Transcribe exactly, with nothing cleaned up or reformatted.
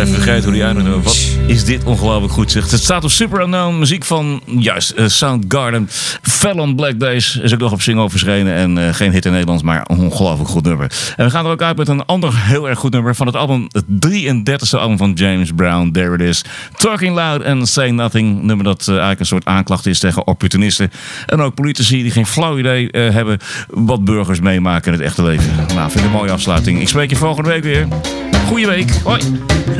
even vergeten hoe die eindigde. Wat is dit ongelooflijk goed, zegt. Het staat op Super Unknown. Muziek van, juist, uh, Soundgarden. Fell on Black Days is ook nog op single verschenen. En uh, geen hit in Nederlands, maar een ongelooflijk goed nummer. En we gaan er ook uit met een ander heel erg goed nummer van het album. Het drieëndertigste album van James Brown. There it is. Talking Loud and Say Nothing. Nummer dat uh, eigenlijk een soort aanklacht is tegen opportunisten. En ook politici die geen flauw idee uh, hebben wat burgers meemaken in het echte leven. Nou, vind ik een mooie afsluiting. Ik spreek je volgende week weer. Goeie week. Hoi.